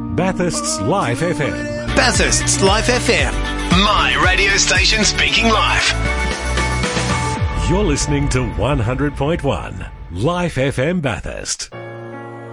Bathurst's Life FM. Bathurst's Life FM. My radio station speaking live. You're listening to 100.1 Life FM Bathurst.